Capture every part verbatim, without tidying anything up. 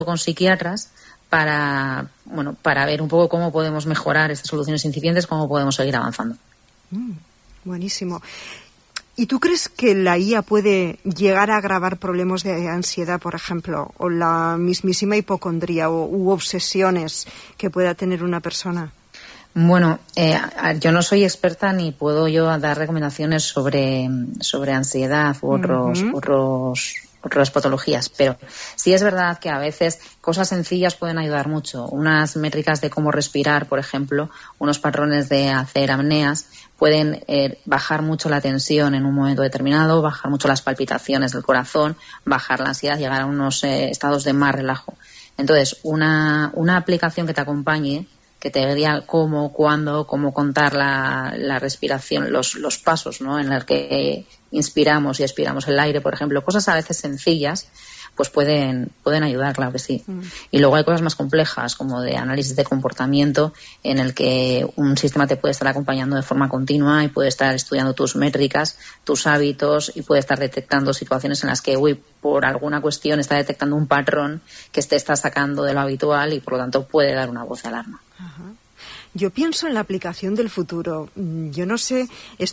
con psiquiatras para, bueno, para ver un poco cómo podemos mejorar estas soluciones incipientes, cómo podemos seguir avanzando. Mm, buenísimo. ¿Y tú crees que la I A puede llegar a agravar problemas de ansiedad, por ejemplo, o la mismísima hipocondría o, u obsesiones que pueda tener una persona? Bueno, eh, yo no soy experta ni puedo yo dar recomendaciones sobre, sobre ansiedad u otros, uh-huh. otros, otras patologías, pero sí es verdad que a veces cosas sencillas pueden ayudar mucho. Unas métricas de cómo respirar, por ejemplo, unos patrones de hacer apneas, pueden eh, bajar mucho la tensión en un momento determinado, bajar mucho las palpitaciones del corazón, bajar la ansiedad, llegar a unos eh, estados de más relajo. Entonces, una, una aplicación que te acompañe, que te diga cómo, cuándo, cómo contar la, la respiración, los, los pasos, ¿no?, en los que inspiramos y expiramos el aire, por ejemplo, cosas a veces sencillas, pues pueden, pueden ayudar, claro que sí. Mm. Y luego hay cosas más complejas, como de análisis de comportamiento, en el que un sistema te puede estar acompañando de forma continua y puede estar estudiando tus métricas, tus hábitos, y puede estar detectando situaciones en las que, uy, por alguna cuestión está detectando un patrón que te está sacando de lo habitual y por lo tanto puede dar una voz de alarma. Ajá. Yo pienso en la aplicación del futuro. Yo no sé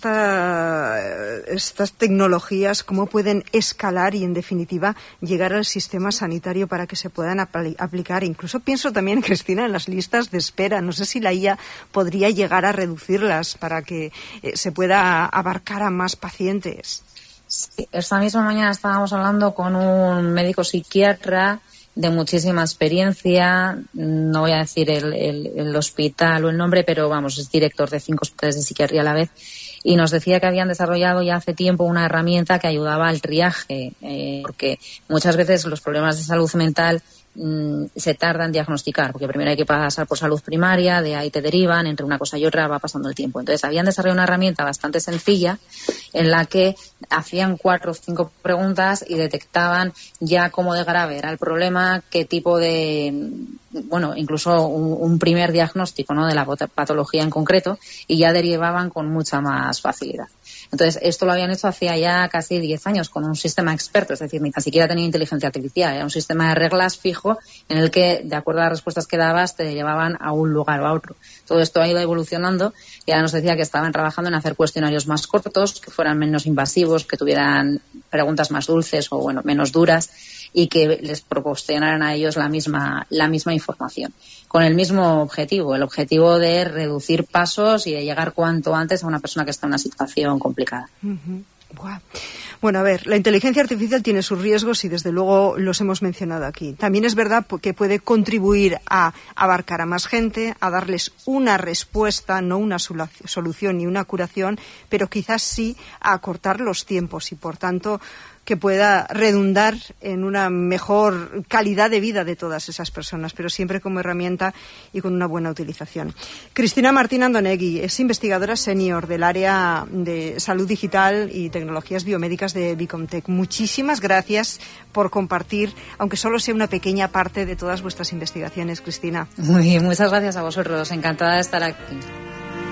esta, estas tecnologías cómo pueden escalar y, en definitiva, llegar al sistema sanitario para que se puedan apl- aplicar. Incluso pienso también, Cristina, en las listas de espera. No sé si la I A podría llegar a reducirlas para que eh, se pueda abarcar a más pacientes. Sí, esta misma mañana estábamos hablando con un médico psiquiatra de muchísima experiencia, no voy a decir el, el, el hospital o el nombre, pero vamos, es director de cinco hospitales de psiquiatría a la vez, y nos decía que habían desarrollado ya hace tiempo una herramienta que ayudaba al triaje, eh, porque muchas veces los problemas de salud mental mmm, se tarda en diagnosticar, porque primero hay que pasar por salud primaria, de ahí te derivan, entre una cosa y otra va pasando el tiempo. Entonces habían desarrollado una herramienta bastante sencilla en la que hacían cuatro o cinco preguntas y detectaban ya cómo de grave era el problema, qué tipo de, bueno, incluso un, un primer diagnóstico, ¿no?, de la patología en concreto, y ya derivaban con mucha más facilidad. Entonces, esto lo habían hecho hacía ya casi diez años con un sistema experto, es decir, ni tan siquiera tenía inteligencia artificial, era un sistema de reglas fijo en el que, de acuerdo a las respuestas que dabas, te llevaban a un lugar o a otro. Todo esto ha ido evolucionando y ahora nos decía que estaban trabajando en hacer cuestionarios más cortos, que fueran menos invasivos, que tuvieran preguntas más dulces o, bueno, menos duras, y que les proporcionaran a ellos la misma, la misma información, con el mismo objetivo, el objetivo de reducir pasos y de llegar cuanto antes a una persona que está en una situación complicada. Uh-huh. Wow. Bueno, a ver, la inteligencia artificial tiene sus riesgos y desde luego los hemos mencionado aquí. También es verdad que puede contribuir a abarcar a más gente, a darles una respuesta, no una solución ni una curación, pero quizás sí a acortar los tiempos y, por tanto, que pueda redundar en una mejor calidad de vida de todas esas personas, pero siempre como herramienta y con una buena utilización. Cristina Martín Andonegui es investigadora senior del área de salud digital y tecnologías biomédicas de Bicomtech. Muchísimas gracias por compartir, aunque solo sea una pequeña parte de todas vuestras investigaciones, Cristina. Muy bien, muchas gracias a vosotros. Encantada de estar aquí.